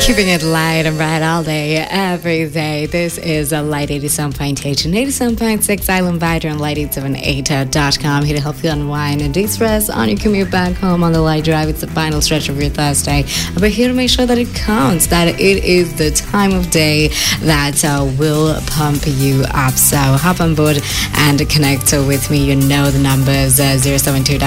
Keeping it light and bright all day, every day. This is a Light 87.8 and 87.6 Island Vider and Light878.com here to help you unwind and de-stress on your commute back home on the light drive. It's the final stretch of your Thursday. But here to make sure that it counts, that it is the time of day that will pump you up. So hop on board and connect with me. You know the numbers, 072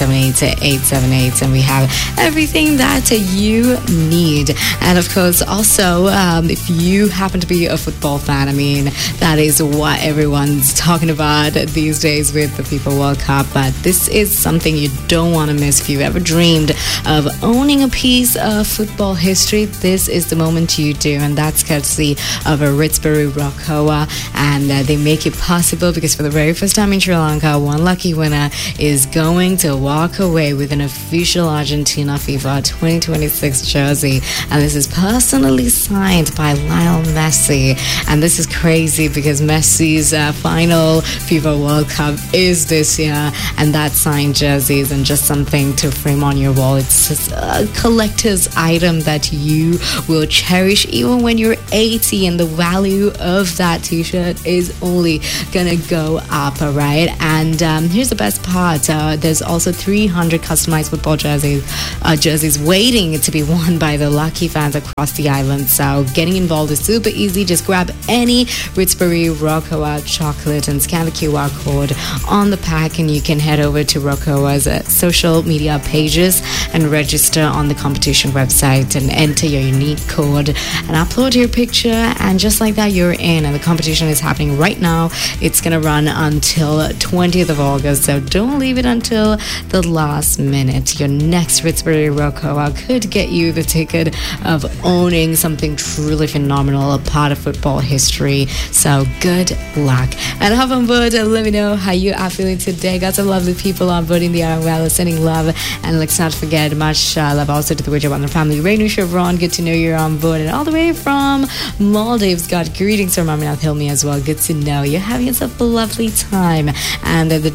878 and we have everything that you need. And of course, also, if you happen to be a football fan, I mean, that is what everyone's talking about these days with the FIFA World Cup. But this is something you don't want to miss. If you've ever dreamed of owning a piece of football history, this is the moment you do. And that's courtesy of a Ritzbury Rocoa. And they make it possible because for the very first time in Sri Lanka, one lucky winner is going to walk away with an official Argentina FIFA 2026 jersey. And this is personally signed by Lionel Messi. And this is crazy because Messi's final FIFA World Cup is this year. And that signed jersey isn't just something to frame on your wall. It's just a collector's item that you will cherish even when you're 80. And the value of that t-shirt is only gonna go up, right? And here's the best part. There's also 300 customized football jerseys waiting to be worn by the lucky fans across the island. So getting involved is super easy. Just grab any Ritzbury Rocoa chocolate and scan the QR code on the pack, and you can head over to Rocoa's social media pages and register on the competition website and enter your unique code and upload your picture, and just like that you're in. And the competition is happening right now. It's gonna run until 20th of August, so don't leave it until the last minute. Your next Ritzbury Rocoa could get you the ticket of owning something truly phenomenal, a part of football history. So good luck. And hop on board and let me know how you are feeling today. Got some lovely people on board in the RML sending love. And let's not forget, much love also to the Widget Wonder family. Rainu Chevron, good to know you're on board. And all the way from Maldives, got greetings from Aminath Hilmi as well. Good to know you're having yourself a lovely time. And the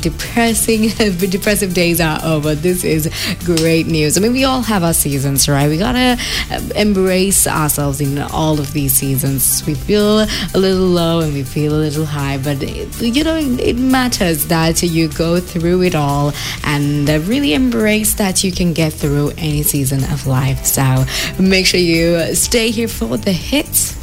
depressive days are over. This is great news. I mean, we all have our seasons, right? We gotta embrace ourselves in all of these seasons. We feel a little low and we feel a little high, but it matters that you go through it all and really embrace that you can get through any season of life. So make sure you stay here for the hits.